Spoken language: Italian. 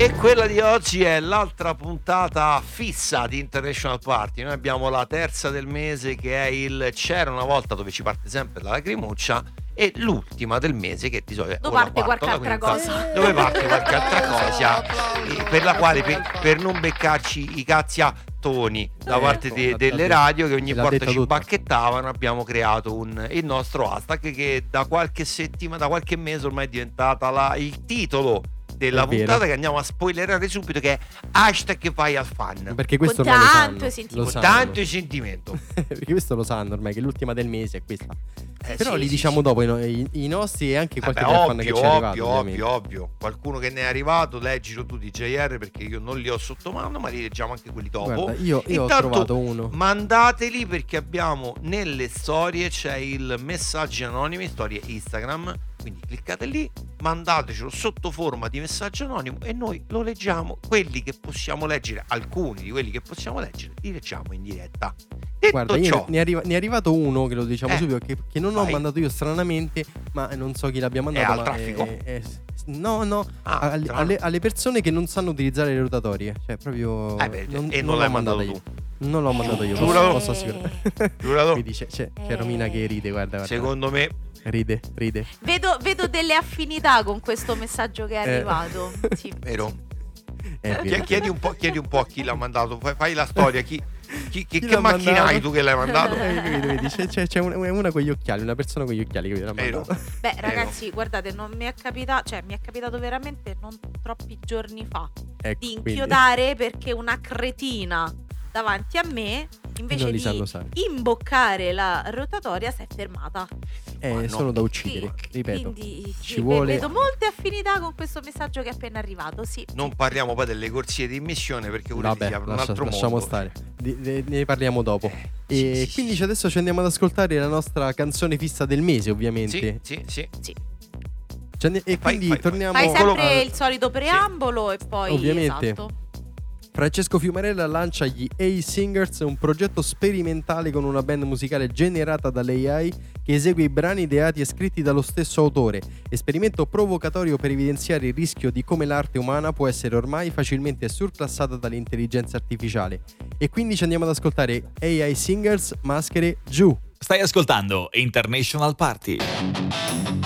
E quella di oggi è l'altra puntata fissa di International Party. Noi abbiamo la terza del mese che è il C'era una volta, dove ci parte sempre la lacrimuccia, e l'ultima del mese che di solito dove parte qualche altra cosa, dove parte qualche altra cosa, per la quale per non beccarci i cazziatoni da parte delle radio che ogni volta ci bacchettavano, abbiamo creato il nostro hashtag che da qualche settimana, da qualche mese ormai è diventata il titolo della puntata, che andiamo a spoilerare subito, che è hashtag vai al fan, perché questo con tanto sentimento perché questo lo sanno ormai che l'ultima del mese è questa, però sì, li sì, diciamo sì. dopo i nostri e anche qualche fan che ci è arrivato, ovvio, qualcuno che ne è arrivato leggilo tu di JR, perché io non li ho sotto mano, ma li leggiamo anche quelli dopo. Guarda, io intanto, ho trovato uno, mandateli, perché abbiamo nelle storie c'è il messaggi anonimi, storie Instagram, quindi cliccate lì, mandatecelo sotto forma di messaggio anonimo e noi lo leggiamo. Quelli che possiamo leggere, alcuni di quelli che possiamo leggere, li leggiamo in diretta. Detto guarda, ciò, ne è arrivato uno che lo diciamo subito, che non ho vai. mandato io stranamente, ma non so chi l'abbia mandato. È al ma traffico? No, alle persone che non sanno utilizzare le rotatorie, cioè proprio non l'hai mandato tu. Non l'ho mandato io, Giuralo. posso assicurare. Giuralo. Quindi c'è Romina che ride, guarda. Secondo me ride. Vedo delle affinità con questo messaggio che è arrivato. Sì. vero. Vero. Chiedi un po' a chi l'ha mandato, fai la storia, che l'ha macchina mandato? hai tu che l'hai mandato? Vedi, c'è una con gli occhiali, una persona con gli occhiali che l'ha Vero. mandato. Beh, ragazzi, guardate, non mi è capitato, cioè mi è capitato veramente non troppi giorni fa Ecco, di quindi. inchiodare perché una cretina davanti a me, invece Non li di sanno usare. imboccare la rotatoria, si è fermata. Sono da uccidere, ripeto. Quindi ci vuole. vedo molte affinità con questo messaggio che è appena arrivato. Sì. Non parliamo poi delle corsie di immissione, perché pure Vabbè, si apre un altro lasciamo mondo. stare. Ne parliamo dopo. E sì, quindi sì. adesso ci andiamo ad ascoltare la nostra canzone fissa del mese, ovviamente. Sì. E quindi Fai. torniamo. Fai sempre a- il solito preambolo e poi Ovviamente. esatto. Francesco Fiumarella lancia gli A-Singers, un progetto sperimentale con una band musicale generata dall'AI che esegue i brani ideati e scritti dallo stesso autore. Esperimento provocatorio per evidenziare il rischio di come l'arte umana può essere ormai facilmente surclassata dall'intelligenza artificiale. E quindi ci andiamo ad ascoltare AI Singers, Maschere, giù! Stai ascoltando International Party.